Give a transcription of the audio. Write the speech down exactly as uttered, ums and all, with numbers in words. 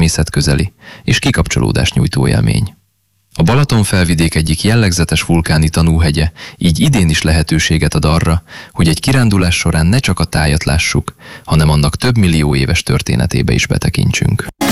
természetközeli és kikapcsolódást nyújtó élmény. A Balaton felvidék egyik jellegzetes vulkáni tanúhegye, így idén is lehetőséget ad arra, hogy egy kirándulás során ne csak a tájat lássuk, hanem annak több millió éves történetébe is betekintsünk.